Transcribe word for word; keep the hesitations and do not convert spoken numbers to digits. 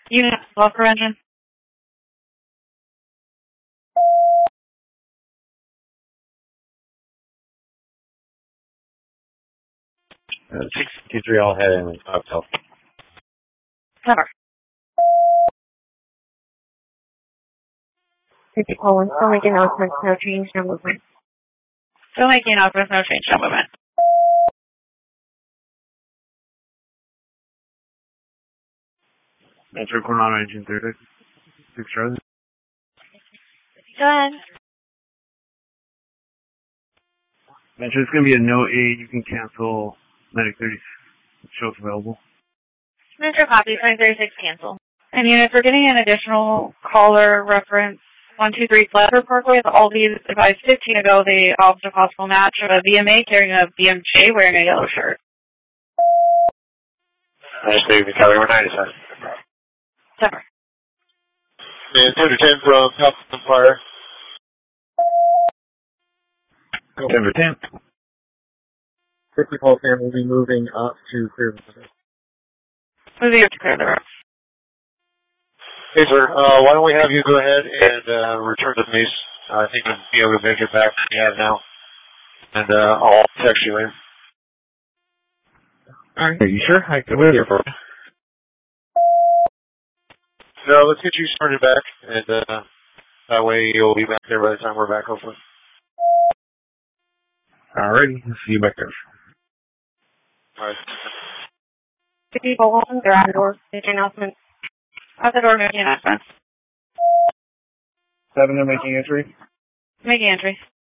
Unit buffer engine. Uh, six fifty-three, all head in cocktail. Cover. fifty Poland, still making announcements, no change, no movement. Still making announcements, no change, no movement. Metro Coronado engine thirty. Six Charlie. Go ahead. Metro, it's going to be a no aid. You can cancel Medic thirty. Shows available. Mister Copy, twenty thirty-six cancel. And units, we're getting an additional caller reference one two three Flatford Parkway. All these advised fifteen ago, they observed a possible match of a V M A carrying a B M J wearing a yellow shirt. Nice day, Vitaly, we're ninety-seven. Cover. And two to ten from South Empire. Denver ten. fifty Pulse Fan will be moving up to clear the road. Moving up to clear the road. Hey, sir, uh, why don't we have you go ahead and uh, return to base? Uh, I think we'll be able to make it back we have now. And uh, I'll text you later. Alright, are you sure? I can wait here for you. No, let's get you started back, and uh, that way you'll be back there by the time we're back, hopefully. Alrighty, see you back there. Alright. fifty Poland, they're out the door, making announcements. Out the door, making announcements. Seven, they're making entry. Making entry.